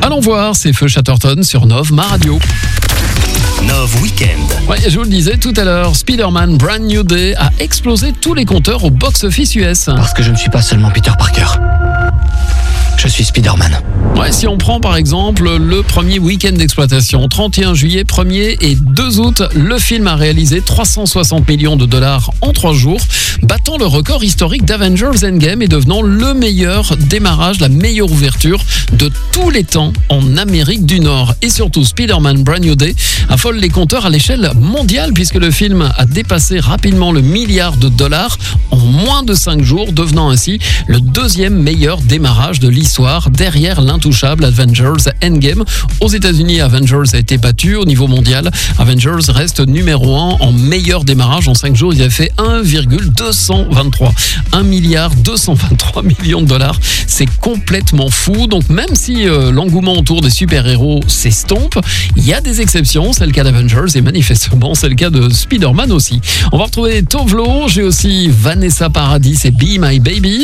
Allons voir, c'est Feu Chatterton sur Nov, ma radio. Nov Weekend. Ouais, je vous le disais tout à l'heure, Spider-Man Brand New Day a explosé tous les compteurs au box-office US. Parce que je ne suis pas seulement Peter Parker. Je suis Spider-Man. Ouais, si on prend par exemple le premier week-end d'exploitation, 31 juillet, 1er et 2 août, le film a réalisé 360 millions de dollars en 3 jours, battant le record historique d'Avengers Endgame et devenant le meilleur démarrage, la meilleure ouverture de tous les temps en Amérique du Nord. Et surtout, Spider-Man Brand New Day affole les compteurs à l'échelle mondiale puisque le film a dépassé rapidement le $1 milliard en moins de 5 jours, devenant ainsi le deuxième meilleur démarrage de l'histoire derrière l'intouchable Avengers Endgame. Aux États-Unis, Avengers a été battu. Au niveau mondial, Avengers reste numéro 1 en meilleur démarrage. En 5 jours, il a fait 1,223 milliard de dollars. C'est complètement fou. Donc même si l'engouement autour des super-héros s'estompe, il y a des exceptions. C'est le cas d'Avengers et manifestement c'est le cas de Spider-Man aussi. On va retrouver Tove Lo. J'ai aussi Vanessa Paradis et Be My Baby.